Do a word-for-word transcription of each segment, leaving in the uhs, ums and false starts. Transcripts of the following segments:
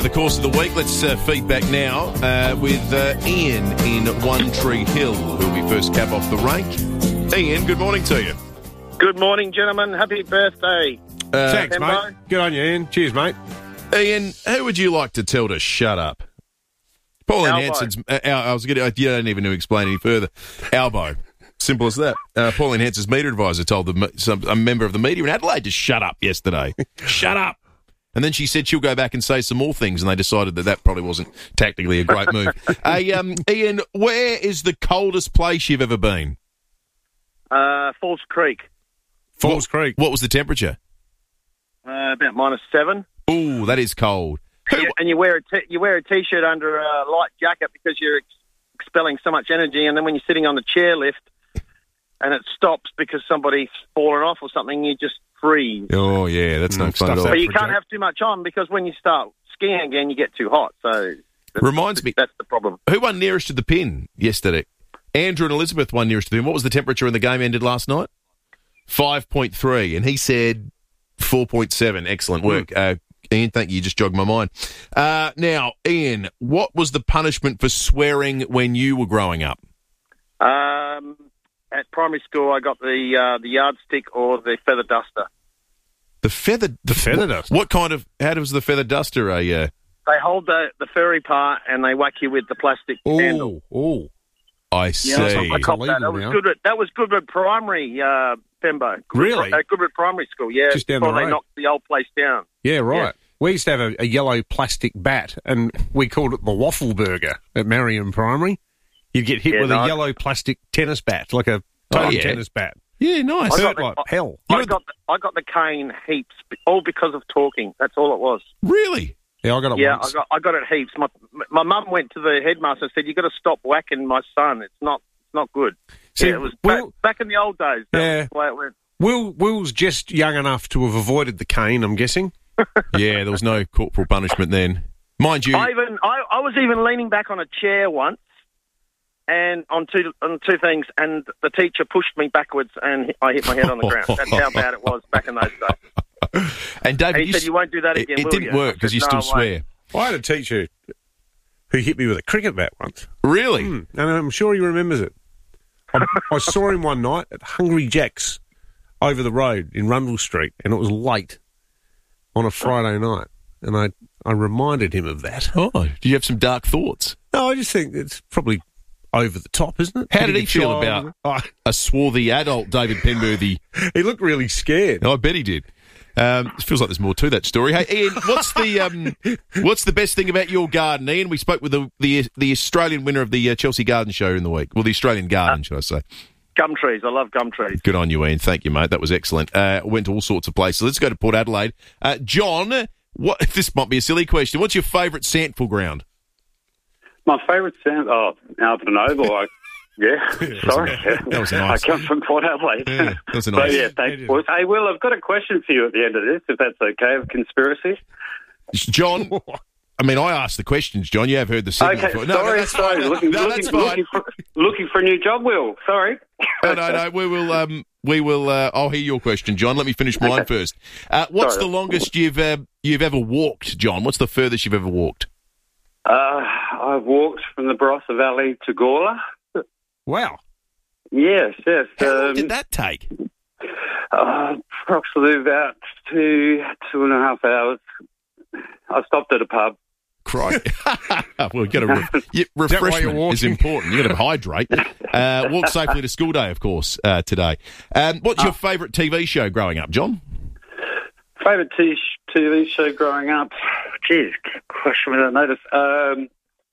the course of the week. Let's uh, feedback now uh, with uh, Ian in One Tree Hill, who will be first cab off the rank. Ian, good morning to you. Good morning, gentlemen. Happy birthday. Uh, Thanks, Tembo. mate. Good on you, Ian. Cheers, mate. Ian, who would you like to tell to shut up? Pauline Albo. Hanson's... Uh, I was going to... You don't even need to explain any further. Albo. Simple as that. Uh, Pauline Hanson's media advisor told the, some, a member of the media in Adelaide to shut up yesterday. Shut up. And then she said she'll go back and say some more things, and they decided that that probably wasn't tactically a great move. Hey, um, Ian, where is the coldest place you've ever been? Uh, Falls Creek. Falls what, Creek. What was the temperature? Uh, about minus seven. Ooh, that is cold. And you, and you wear a t- you wear a t-shirt under a light jacket because you're ex- expelling so much energy, and then when you're sitting on the chairlift and it stops because somebody's fallen off or something, you just freeze. Oh, yeah, that's no Mm, fun at stuff all. that- But you for can't Jack. have too much on because when you start skiing again, you get too hot. So that's, Reminds me, that's the problem. who won nearest to the pin yesterday? Andrew and Elizabeth won nearest to the pin. What was the temperature when the game ended last night? five point three, and he said four point seven. Excellent work. Uh, Ian, thank you. You just jogged my mind. Uh, now, Ian, what was the punishment for swearing when you were growing up? Um, at primary school, I got the uh, the yardstick or the feather duster. The feather... The feather what, duster? What kind of... How does the feather duster a... Uh, They hold the, the furry part and they whack you with the plastic handle. Oh, oh. I see. Yeah, I It's copped that. That illegal was now. Goodwood. That was Goodwood Primary, uh, Pembo. Goodwood, Really? Uh, Goodwood Primary School. Yeah, Just down the before they road. knocked the old place down. Yeah, right. Yeah. We used to have a, a yellow plastic bat, and we called it the waffle burger at Marion Primary. You'd get hit Yeah, with no, a I- yellow plastic tennis bat, like a Oh, tiny yeah. tennis bat. Yeah, nice. I got Hurt the- like hell. You I know- got the, I got the cane heaps, all because of talking. That's all it was. Really? Yeah, I got it Yeah, once. I got I got it heaps. My my mum went to the headmaster and said, "You got to stop whacking my son. It's not it's not good." See, yeah, it was Will- back, back in the old days. That Yeah. was the way it went. Will Will's just young enough to have avoided the cane, I'm guessing. Yeah, there was no corporal punishment then. Mind you... I even I, I was even leaning back on a chair once, and on two on two things, and the teacher pushed me backwards, and I hit my head on the ground. That's how bad it was back in those days. And David, And he you said, s- "You won't do that it, again, it will didn't you?" work I because said, you "No, still I won't." swear. I had a teacher who hit me with a cricket bat once, Really? mm, and I'm sure he remembers it. I, I saw him one night at Hungry Jack's over the road in Rundle Street, and it was late on a Friday night, and I, I reminded him of that. Oh, do you have some dark thoughts? No, I just think it's probably over the top, isn't it? How did Hitting he a feel child. about Oh, a swarthy adult David Penworthy? he looked really scared. I bet he did. Um, it feels like there's more to that story. Hey, Ian, what's the um, what's the best thing about your garden, Ian? We spoke with the the, the Australian winner of the uh, Chelsea Garden Show in the week. Well, the Australian Garden, should I say. Gum trees. I love gum trees. Good on you, Ian. Thank you, mate. That was excellent. Uh, went to all sorts of places. Let's go to Port Adelaide. Uh, John, what? This might be a silly question. What's your favourite sandful ground? My favourite sound, oh, Alvin Oval. I, yeah, sorry. That was nice. I come from Port Adelaide. Yeah, that was a So, nice. yeah, thanks, boys. Hey, Will, I've got a question for you at the end of this, if that's okay, of conspiracy. John, I mean, I asked the questions, John. You have heard the segment Okay, before. sorry, that's sorry. fine. Looking, no, looking, that's fine. looking, for, looking for a new job, Will. Sorry. No, no, no. We will. Um, we will. Uh, I'll hear your question, John. Let me finish mine Okay. first. Uh, what's Sorry. the longest you've uh, you've ever walked, John? What's the furthest you've ever walked? Uh, I've walked from the Barossa Valley to Gawler. Wow. Yes, yes. How long um, did that take? Uh, approximately about two, two and a half hours. I stopped at a pub. Crikey. well, you got to re- yeah, why you're refreshment is walking? important. You got to hydrate. Uh, walk safely to school day, of course, uh, today. Um, what's your favourite T V show growing up, John? Favourite T V show growing up? Jeez, question without notice. Um,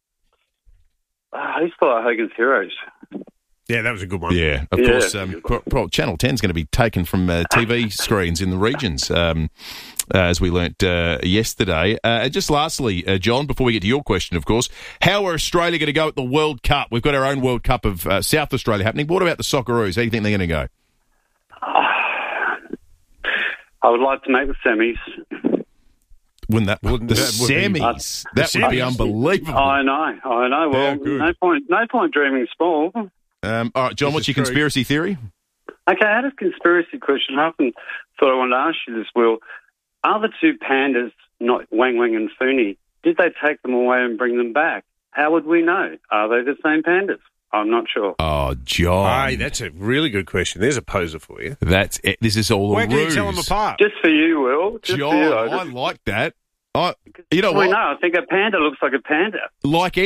I used to like Hogan's Heroes. Yeah, that was a good one. Yeah, of Yeah. course. Um, pro- pro- Channel ten is going to be taken from uh, T V screens in the regions, um, uh, as we learnt uh, yesterday. Uh, and just lastly, uh, John, before we get to your question, of course, how are Australia going to go at the World Cup? We've got our own World Cup of uh, South Australia happening. What about the Socceroos? How do you think they're going to go? I would like to make the semis. Wouldn't that? Wouldn't the that would be- semis. Uh, that the would be semis. unbelievable. I know, I know. Well, Yeah, good. no point, no point dreaming small. Um, all right, John, This what's is your true. conspiracy theory? Okay, I had a conspiracy question. I often thought I wanted to ask you this, Will. Are the two pandas not Wang Wang and Funi Did they take them away and bring them back? How would we know? Are they the same pandas? I'm not sure. Oh, John. Hey, that's a really good question. There's a poser for you. That's it. This is all a Where can ruse. you tell them apart? Just for you, Will. Just John, for you. I just, like that. I, you know well, what? no, I think a panda looks like a panda. Like